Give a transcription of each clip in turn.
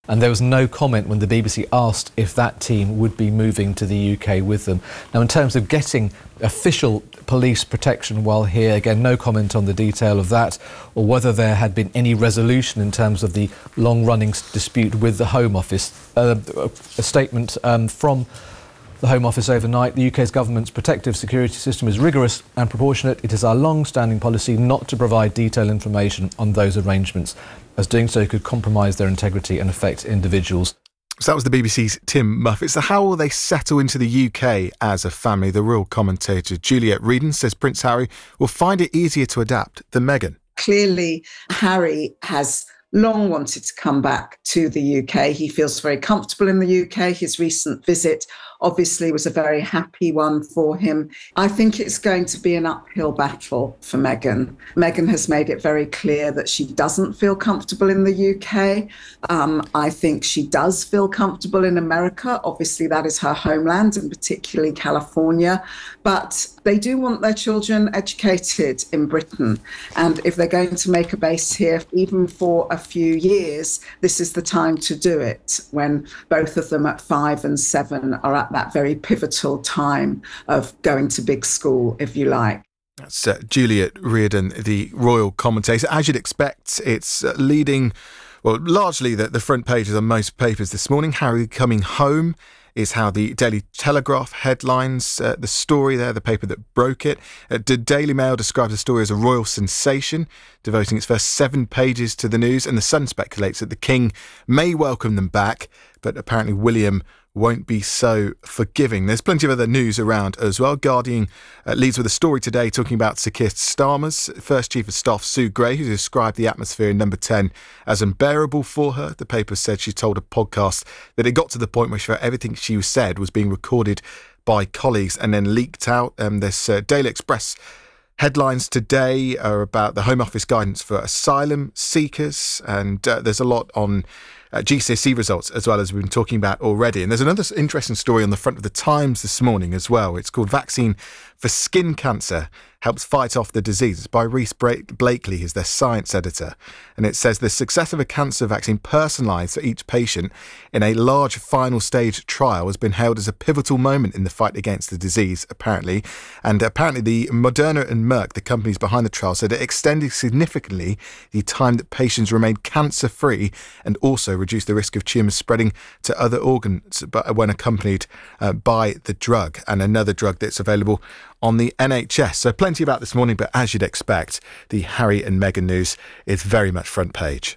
And there was no comment when the BBC asked if that team would be moving to the UK with them. Now, in terms of getting official police protection while here, again, no comment on the detail of that, or whether there had been any resolution in terms of the long-running dispute with the Home Office. A statement from the Home Office overnight: the UK's government's protective security system is rigorous and proportionate. It is our long-standing policy not to provide detailed information on those arrangements, as doing so could compromise their integrity and affect individuals. So that was the BBC's Tim Muffet. So how will they settle into the UK as a family? The royal commentator Juliet Reedon says Prince Harry will find it easier to adapt than Meghan. Clearly, Harry has long wanted to come back to the UK. He feels very comfortable in the UK. His recent visit obviously was a very happy one for him. I think it's going to be an uphill battle for Meghan. Meghan has made it very clear that she doesn't feel comfortable in the UK. I think she does feel comfortable in America. Obviously, that is her homeland, and particularly California. But they do want their children educated in Britain. And if they're going to make a base here, even for a few years, this is the time to do it, when both of them at 5 and 7 are at that very pivotal time of going to big school, if you like. That's Juliet Reardon, the royal commentator. As you'd expect, it's leading, well, largely the front pages on most papers this morning. Harry coming home is how the Daily Telegraph headlines the story there, the paper that broke it. The Daily Mail describes the story as a royal sensation, devoting its first 7 pages to the news, and The Sun speculates that the King may welcome them back, but apparently William won't be so forgiving. There's plenty of other news around as well. Guardian leads with a story today talking about Sir Keir Starmer's First Chief of Staff Sue Gray, who described the atmosphere in Number 10 as unbearable for her. The paper said she told a podcast that it got to the point where she felt everything she said was being recorded by colleagues and then leaked out. This Daily Express headlines today are about the Home Office guidance for asylum seekers, and there's a lot on GCSE results as well, as we've been talking about already. And there's another interesting story on the front of the Times this morning as well. It's called Vaccine for Skin Cancer Helps Fight Off the Disease. It's by Rhys Blakely, who's their science editor. And it says the success of a cancer vaccine personalised for each patient in a large final stage trial has been hailed as a pivotal moment in the fight against the disease, apparently. And apparently the Moderna and Merck, the companies behind the trial, said it extended significantly the time that patients remained cancer-free and also reduced the risk of tumours spreading to other organs when accompanied by the drug, and another drug that's available on the NHS. So plenty about this morning, but as you'd expect, the Harry and Meghan news is very much front page.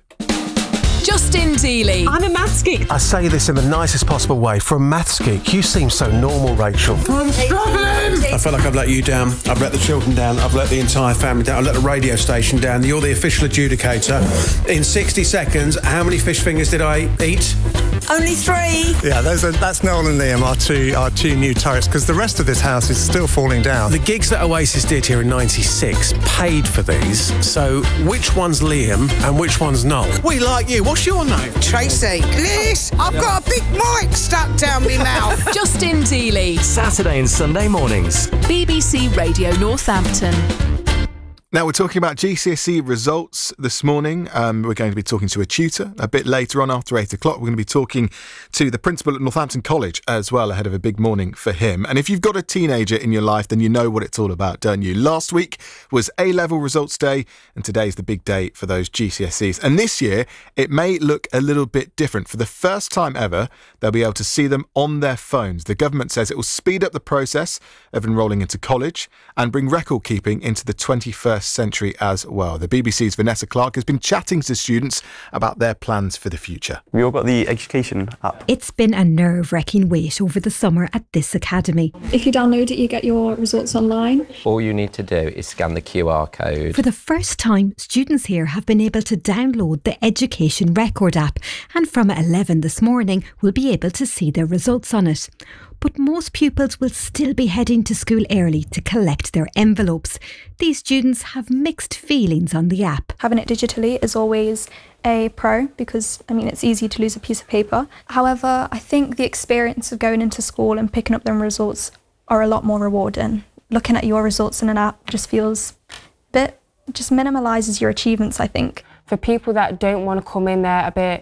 Justin Dealey. I'm a maths geek. I say this in the nicest possible way. For a maths geek, you seem so normal, Rachel. I'm struggling! I feel like I've let you down. I've let the children down. I've let the entire family down. I've let the radio station down. You're the official adjudicator. In 60 seconds, how many fish fingers did I eat? Only 3. Yeah, that's Noel and Liam, our two new turrets, because the rest of this house is still falling down. The gigs that Oasis did here in '96 paid for these. So which one's Liam and which one's Noel? We like you. What's your name? Tracy. Liz, I've got a big mic stuck down my mouth. Justin Dealey. Saturday and Sunday mornings. BBC Radio Northampton. Now, we're talking about GCSE results this morning. We're going to be talking to a tutor a bit later on after 8 o'clock. We're going to be talking to the principal at Northampton College as well, ahead of a big morning for him. And if you've got a teenager in your life, then you know what it's all about, don't you? Last week was A-level results day, and today's the big day for those GCSEs. And this year, it may look a little bit different. For the first time ever, they'll be able to see them on their phones. The government says it will speed up the process of enrolling into college and bring record keeping into the 21st century as well. The BBC's Vanessa Clark has been chatting to students about their plans for the future. We all got the education app. It's been a nerve-wracking wait over the summer at this academy. If you download it, you get your results online. All you need to do is scan the QR code. For the first time, students here have been able to download the Education Record app, and from 11 this morning will be able to see their results on it. But most pupils will still be heading to school early to collect their envelopes. These students have mixed feelings on the app. Having it digitally is always a pro because, it's easy to lose a piece of paper. However, I think the experience of going into school and picking up them results are a lot more rewarding. Looking at your results in an app just feels just minimalises your achievements, I think. For people that don't want to come in there a bit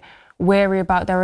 wary about their